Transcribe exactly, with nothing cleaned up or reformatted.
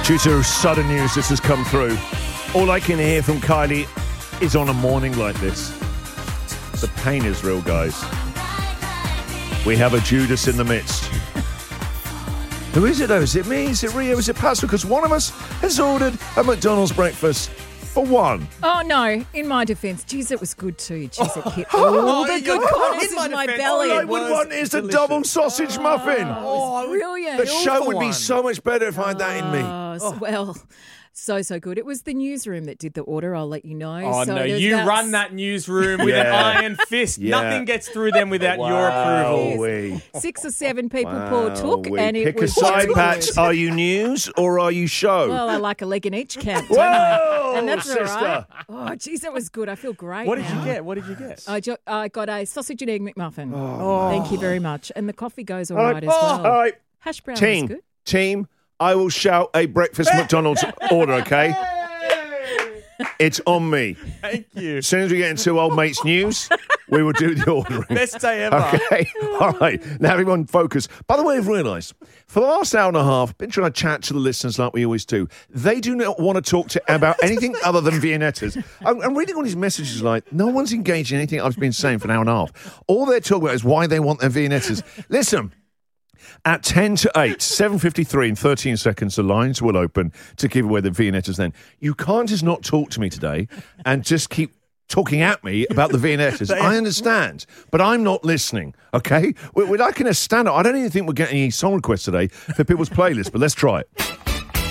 Due to sudden news, this has come through. All I can hear from Kylie is on a morning like this. The pain is real, guys. We have a Judas in the midst. Who is it, though? Is it me? Is it Rio? Is it Pastor? Because one of us has ordered a McDonald's breakfast for one. Oh, no. In my defence, geez, it was good too. Geez, it hit all the good corners in of my my defence, belly. All I would want is the delicious. double sausage muffin. Oh, it was brilliant. The show for would be one. so much better if I had that in me. Oh, well, so, so good. It was the newsroom that did the order, I'll let you know. Oh, so no, there's you about run that newsroom with Yeah. an iron fist. Yeah. Nothing gets through them without your approval. Wowee. Six or seven people Paul took, Wowee. and it Pick was a side, very Pat. good. Are you news or are you show? Well, I like a leg in each camp, don't Whoa, I? And that's all sister. right. Oh, geez, that was good. I feel great What did now. you get? What did you get? I, jo- I got a sausage and egg McMuffin. Oh, Thank you very much. And the coffee goes all All right, right. as well. All right. Hash brown was Team, good. team, I will shout a breakfast McDonald's order, okay? It's on me. Thank you. As soon as we get into old mate's news, we will do the ordering. Best day ever. Okay, all right. Now everyone focus. By the way, I've realised, for the last hour and a half, I've been trying to chat to the listeners like we always do. They do not want to talk to about anything other than Viennettas. I'm, I'm reading all these messages like, no one's engaged in anything I've been saying for an hour and a half. All they're talking about is why they want their Viennettas. Listen. At ten to eight, seven fifty-three in thirteen seconds, the lines will open to give away the Viennettas then. You can't just not talk to me today and just keep talking at me about the Viennettas. I understand, but I'm not listening, okay? We're, we're like in a stand-up. I don't even think we're getting any song requests today for people's playlists, but let's try it.